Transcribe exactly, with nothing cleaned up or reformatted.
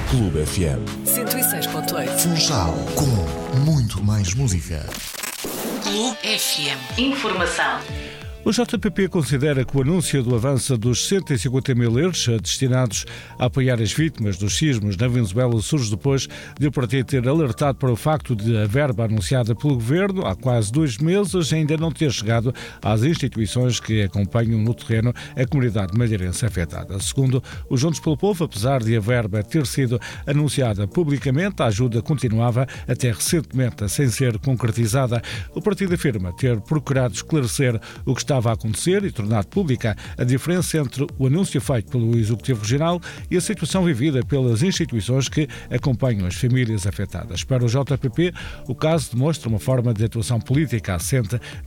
Clube F M. cento e seis ponto oito. Funchal, com muito mais música. Clube F M. Informação. O J P P considera que o anúncio do avanço dos cento e cinquenta mil euros destinados a apoiar as vítimas dos sismos na Venezuela surge depois de o partido ter alertado para o facto de a verba anunciada pelo governo há quase dois meses ainda não ter chegado às instituições que acompanham no terreno a comunidade madeirense afetada. Segundo o Juntos pelo Povo, apesar de a verba ter sido anunciada publicamente, a ajuda continuava até recentemente sem ser concretizada. O partido afirma ter procurado esclarecer o que estava a acontecer e tornado pública a diferença entre o anúncio feito pelo Executivo Regional e a situação vivida pelas instituições que acompanham as famílias afetadas. Para o J P P, o caso demonstra uma forma de atuação política assente